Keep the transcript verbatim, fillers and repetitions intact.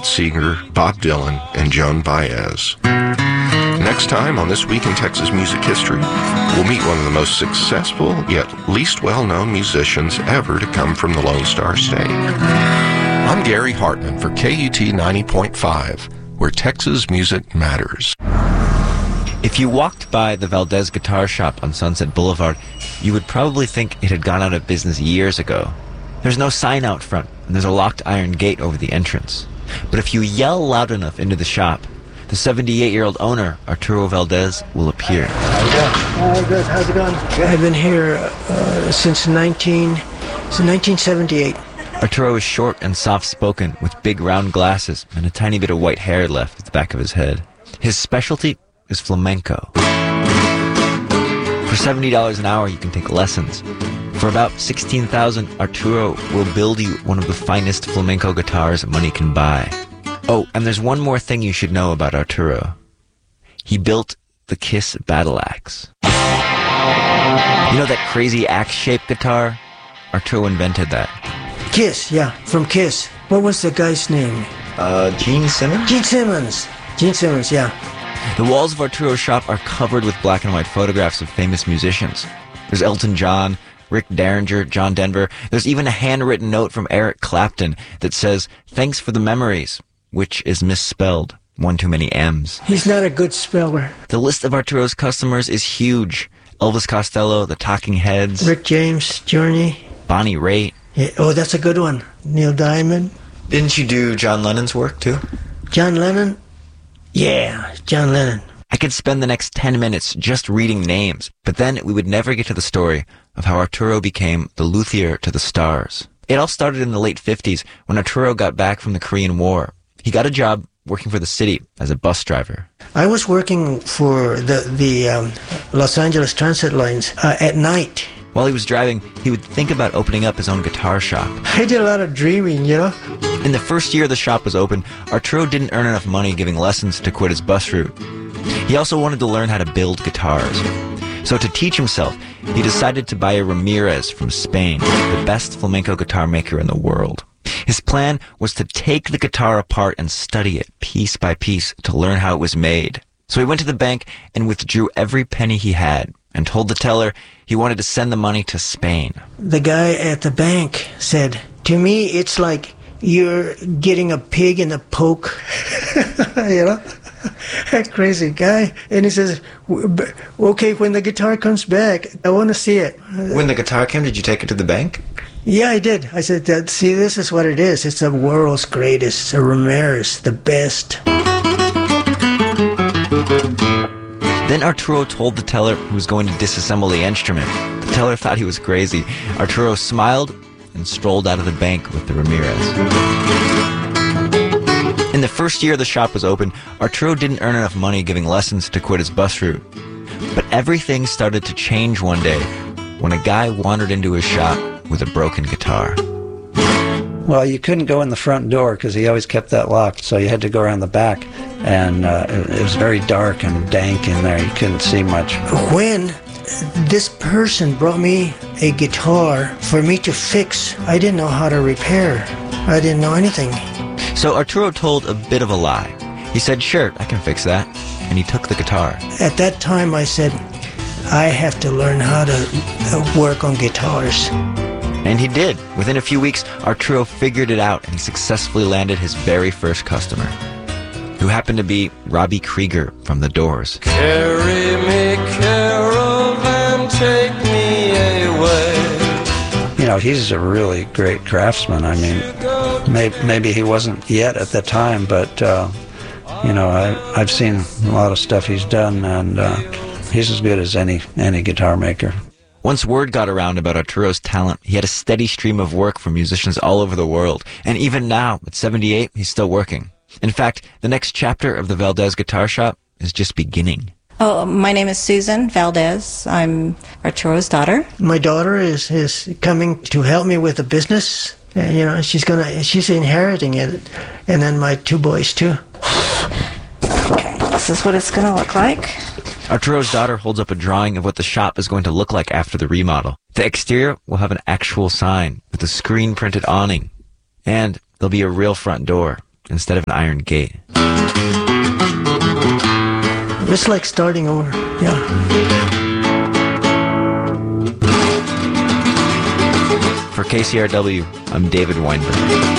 Seeger, Bob Dylan, and Joan Baez. Next time on This Week in Texas Music History, we'll meet one of the most successful yet least well-known musicians ever to come from the Lone Star State. I'm Gary Hartman for K U T ninety point five, where Texas music matters. If you walked by the Valdez Guitar Shop on Sunset Boulevard, you would probably think it had gone out of business years ago. There's no sign out front, and there's a locked iron gate over the entrance. But if you yell loud enough into the shop, the seventy-eight-year-old owner, Arturo Valdez, will appear. How you doing? Hi, good. How's it going? I've been here uh, since nineteen, since nineteen seventy-eight. Arturo is short and soft-spoken, with big round glasses and a tiny bit of white hair left at the back of his head. His specialty is flamenco. For seventy dollars an hour, you can take lessons. For about sixteen thousand dollars, Arturo will build you one of the finest flamenco guitars money can buy. Oh, and there's one more thing you should know about Arturo. He built the Kiss Battle Axe. You know that crazy axe-shaped guitar? Arturo invented that. Kiss, yeah, from Kiss. What was the guy's name? Uh, Gene Simmons? Gene Simmons. Gene Simmons, yeah. The walls of Arturo's shop are covered with black and white photographs of famous musicians. There's Elton John, Rick Derringer, John Denver. There's even a handwritten note from Eric Clapton that says, "Thanks for the memories," which is misspelled. One too many M's. He's not a good speller. The list of Arturo's customers is huge. Elvis Costello, the Talking Heads. Rick James, Journey. Bonnie Raitt. Yeah, oh, that's a good one. Neil Diamond. Didn't you do John Lennon's work, too? John Lennon? Yeah, John Lennon. I could spend the next ten minutes just reading names, but then we would never get to the story of how Arturo became the luthier to the stars. It all started in the late fifties when Arturo got back from the Korean War. He got a job working for the city as a bus driver. I was working for the, the um, Los Angeles Transit Lines uh, at night. While he was driving, he would think about opening up his own guitar shop. I did a lot of dreaming, you know. In the first year the shop was open, Arturo didn't earn enough money giving lessons to quit his bus route. He also wanted to learn how to build guitars. So to teach himself, he decided to buy a Ramirez from Spain, the best flamenco guitar maker in the world. His plan was to take the guitar apart and study it piece by piece to learn how it was made. So he went to the bank and withdrew every penny he had and told the teller he wanted to send the money to Spain. The guy at the bank said, "To me, it's like you're getting a pig in a poke." You know? That crazy guy. And he says, "Okay, when the guitar comes back, I want to see it." When the guitar came, did you take it to the bank? Yeah, I did. I said, "See, this is what it is. It's the world's greatest. It's a Ramirez, the best." Then Arturo told the teller he was going to disassemble the instrument. The teller thought he was crazy. Arturo smiled and strolled out of the bank with the Ramirez. In the first year the shop was open, Arturo didn't earn enough money giving lessons to quit his bus route. But everything started to change one day when a guy wandered into his shop with a broken guitar. Well, you couldn't go in the front door because he always kept that locked, so you had to go around the back. And uh, it, it was very dark and dank in there. You couldn't see much. When this person brought me a guitar for me to fix, I didn't know how to repair. I didn't know anything. So Arturo told a bit of a lie. He said, "Sure, I can fix that." And he took the guitar. At that time, I said, I have to learn how to work on guitars. And he did. Within a few weeks, Arturo figured it out, and he successfully landed his very first customer, who happened to be Robbie Krieger from The Doors. Carry me, caravan, take me away. You know, he's a really great craftsman. I mean, may, maybe he wasn't yet at the time, but, uh, you know, I, I've seen a lot of stuff he's done, and uh, he's as good as any, any guitar maker. Once word got around about Arturo's talent, he had a steady stream of work from musicians all over the world. And even now, at seventy-eight, he's still working. In fact, the next chapter of the Valdez Guitar Shop is just beginning. Oh, my name is Susan Valdez. I'm Arturo's daughter. My daughter is, is coming to help me with the business. And, you know, she's gonna she's inheriting it. And then my two boys, too. Okay, this is what it's going to look like. Arturo's daughter holds up a drawing of what the shop is going to look like after the remodel. The exterior will have an actual sign with a screen-printed awning. And there'll be a real front door. instead of an iron gate. It's like starting over, yeah. For K C R W, I'm David Weinberg.